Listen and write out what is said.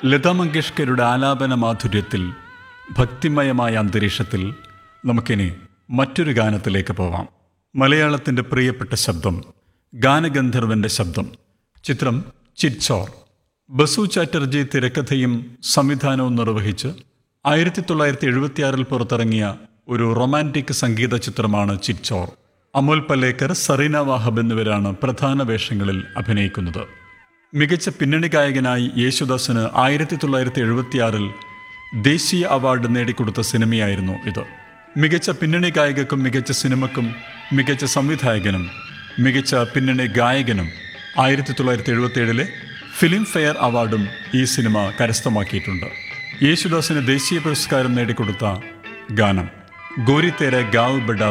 ലതാ മങ്കേഷ്കറുടെ ആലാപന മാധുര്യത്തിൽ, ഭക്തിമയമായ അന്തരീക്ഷത്തിൽ നമുക്കിനി മറ്റൊരു ഗാനത്തിലേക്ക് പോവാം. മലയാളത്തിൻ്റെ പ്രിയപ്പെട്ട ശബ്ദം, ഗാനഗന്ധർവൻ്റെ ശബ്ദം. ചിത്രം ചിറ്റ്ചോർ. ബസു ചാറ്റർജി തിരക്കഥയും സംവിധാനവും നിർവഹിച്ച് 1976 പുറത്തിറങ്ങിയ ഒരു റൊമാൻറ്റിക് സംഗീത ചിത്രമാണ് ചിറ്റ്ചോർ. അമോൽ പലേക്കർ, സറീന വാഹബ് എന്നിവരാണ് പ്രധാന വേഷങ്ങളിൽ അഭിനയിക്കുന്നത്. മികച്ച പിന്നണി ഗായകനായി യേശുദാസിന് 1976 ദേശീയ അവാർഡ് നേടിക്കൊടുത്ത സിനിമയായിരുന്നു ഇത്. മികച്ച പിന്നണി ഗായകക്കും മികച്ച സിനിമക്കും മികച്ച സംവിധായകനും മികച്ച പിന്നണി ഗായകനും 1977 ഫിലിം ഫെയർ അവാർഡും ഈ സിനിമ കരസ്ഥമാക്കിയിട്ടുണ്ട്. യേശുദാസിന് ദേശീയ പുരസ്കാരം നേടിക്കൊടുത്ത ഗാനം ഗോരി തേരെ ഗാവ് ബഡാ